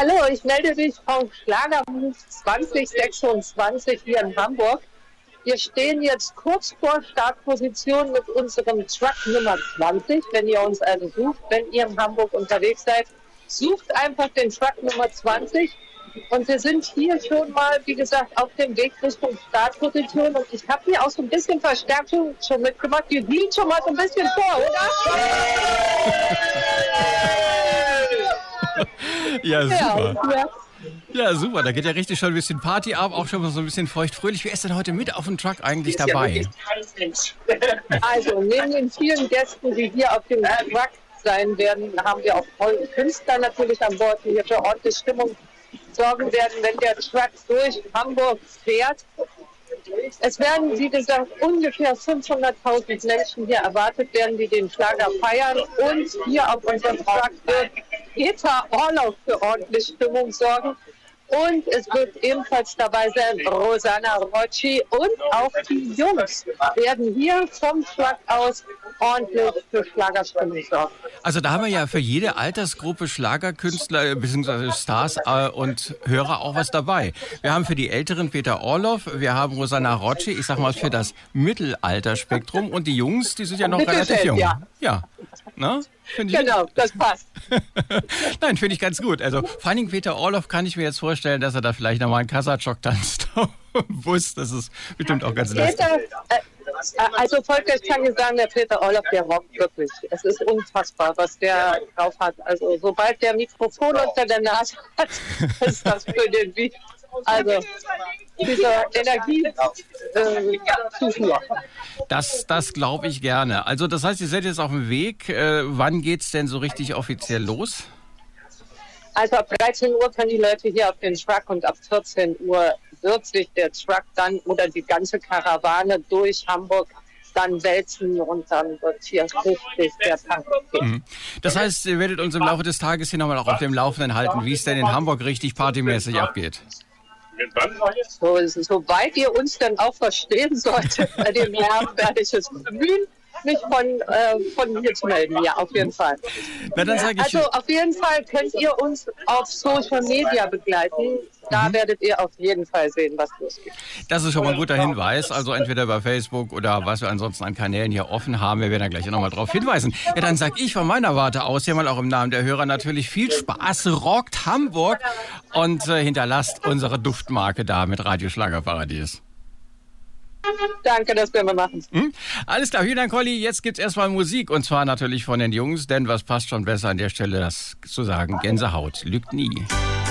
Hallo, ich melde mich vom Schlagermove 2026 hier in Hamburg. Wir stehen jetzt kurz vor Startposition mit unserem Truck Nummer 20. Wenn ihr uns also sucht, wenn ihr in Hamburg unterwegs seid, sucht einfach den Truck Nummer 20. Und wir sind hier schon mal, wie gesagt, auf dem Weg Richtung Startposition. Und ich habe hier auch so ein bisschen Verstärkung schon mitgemacht. Die liegt schon mal so ein bisschen vor, oder? Ja, super. Ja, super. Da geht ja richtig schon ein bisschen Party ab, auch schon mal so ein bisschen feuchtfröhlich. Wer ist denn heute mit auf dem Truck eigentlich dabei? Also, neben den vielen Gästen, die hier auf dem Truck sein werden, haben wir auch tolle Künstler natürlich an Bord, die hier für ordentliche Stimmung sorgen werden, wenn der Truck durch Hamburg fährt. Es werden, wie gesagt, ungefähr 500.000 Menschen hier erwartet werden, die den Schlager feiern. Und hier auf unserem Truck wird Peter Orloff für ordentliche Stimmung sorgen. Und es wird ebenfalls dabei sein Rosanna Rocci und auch die Jungs werden hier vom Truck aus ordentlich für Schlagerstimmung sorgen. Also da haben wir ja für jede Altersgruppe Schlagerkünstler bzw. Stars und Hörer auch was dabei. Wir haben für die Älteren Peter Orloff, wir haben Rosanna Rocci, ich sag mal für das Mittelalterspektrum, und die Jungs, die sind ja noch relativ jung. Ja. Na? Genau, das passt. Nein, finde ich ganz gut. Also vor allem Peter Orloff kann ich mir jetzt vorstellen, dass er da vielleicht nochmal einen Kasachok tanzt. Bus, das ist bestimmt auch ganz lustig. Also Volker, ich kann dir sagen, der Peter Orloff, der rockt wirklich. Es ist unfassbar, was der drauf hat. Also sobald der Mikrofon unter der Nase hat, ist das für den Beat. Also diese Energiezufuhr. Das glaube ich gerne. Also das heißt, ihr seid jetzt auf dem Weg. Wann geht's denn so richtig offiziell los? Also ab 13 Uhr können die Leute hier auf den Truck und ab 14 Uhr wird sich der Truck dann oder die ganze Karawane durch Hamburg dann wälzen und dann wird hier richtig der Tank gehen. Das heißt, ihr werdet uns im Laufe des Tages hier nochmal auch auf dem Laufenden halten, wie es denn in Hamburg richtig partymäßig abgeht. Soweit ihr uns dann auch verstehen solltet, bei dem Lärm werde ich es bemühen, mich von hier zu melden. Ja, auf jeden Fall. Na, dann sag ich, also auf jeden Fall könnt ihr uns auf Social Media begleiten. Da werdet ihr auf jeden Fall sehen, was losgeht. Das ist schon mal ein guter Hinweis. Also entweder bei Facebook oder was wir ansonsten an Kanälen hier offen haben. Wir werden da gleich nochmal drauf hinweisen. Ja, dann sag ich von meiner Warte aus hier mal auch im Namen der Hörer natürlich viel Spaß. Rockt Hamburg und hinterlasst unsere Duftmarke da mit Radio Schlagerparadies. Danke, das werden wir machen. Alles klar, vielen Dank, Colli. Jetzt gibt's erstmal Musik und zwar natürlich von den Jungs, denn was passt schon besser an der Stelle, das zu sagen, Gänsehaut lügt nie.